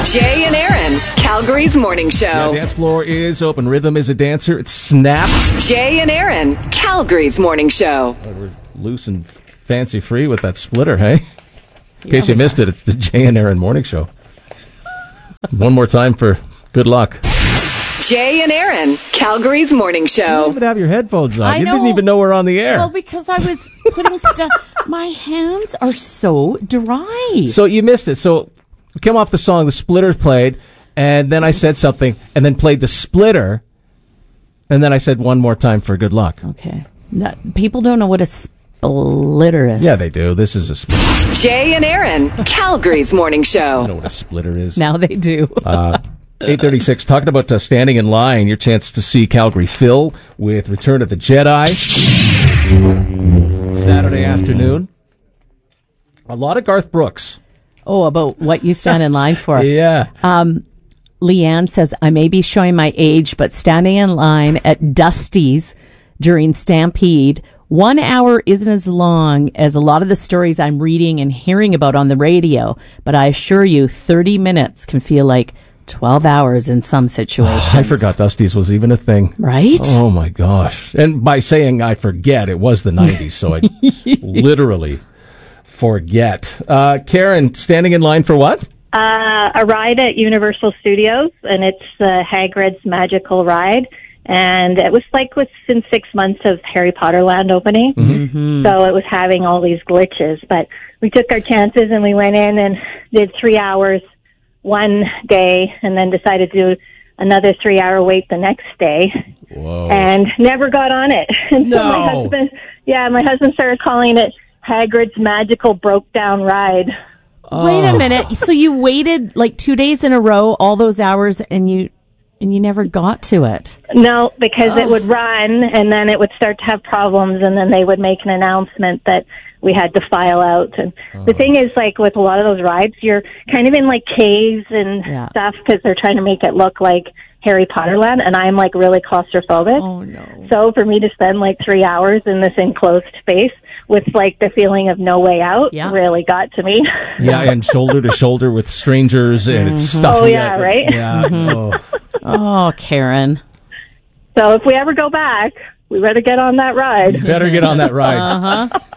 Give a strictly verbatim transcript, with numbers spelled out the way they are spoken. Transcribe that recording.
Jay and Aaron, Calgary's morning show. Yeah, the dance floor is open. Rhythm is a dancer. It's Snap. Jay and Aaron, Calgary's morning show. Oh, we're loose and fancy free with that splitter, hey? In case you missed it, it's the Jay and Aaron morning show. One more time for good luck. Jay and Aaron, Calgary's morning You show. didn't even have your headphones on. I you know. didn't even know we're on the air. Well, because I was putting stuff. My hands are so dry. So you missed it. So we came off the song, the splitter played, and then I said something, and then played the splitter, and then I said one more time for good luck. Okay. That, people don't know what a splitter is. Yeah, they do. This is a splitter. Jay and Aaron, Calgary's morning I show. know what a splitter is. Now they do. Uh, eight thirty-six, talking about uh, standing in line, your chance to see Calgary Phil with Return of the Jedi. Saturday afternoon. A lot of Garth Brooks. Oh, about what you stand in line for. Yeah. Um, Leanne says, I may be showing my age, but standing in line at Dusty's during Stampede, one hour isn't as long as a lot of the stories I'm reading and hearing about on the radio, but I assure you thirty minutes can feel like twelve hours in some situations. I forgot Dusty's was even a thing. Right? Oh, my gosh. And by saying I forget, it was the nineties, so I literally forget. Uh, Karen, standing in line for what? Uh, a ride at Universal Studios, and it's uh, Hagrid's Magical Ride. And it was like within six months of Harry Potter Land opening. Mm-hmm. So it was having all these glitches. But we took our chances and we went in and did three hours one day and then decided to do another three-hour wait the next day. Whoa. And never got on it. And so No. my husband, yeah, my husband started calling it Hagrid's Magical Broke-Down Ride. Oh. Wait a minute. So you waited like two days in a row, all those hours, and you and you never got to it. No, because Oh. it would run, and then it would start to have problems, and then they would make an announcement that we had to file out. And Oh. the thing is, like, with a lot of those rides, you're kind of in, like, caves and Yeah. stuff because they're trying to make it look like Harry Potter Land, and I'm, like, really claustrophobic. Oh, no. So for me to spend, like, three hours in this enclosed space with, like, the feeling of no way out Yeah. really got to me. Yeah, and shoulder to shoulder with strangers, and it's stuffy. Oh, yeah, right? Yeah. Oh. Oh, Karen. So if we ever go back, we better get on that ride. You better get on that ride. Uh-huh.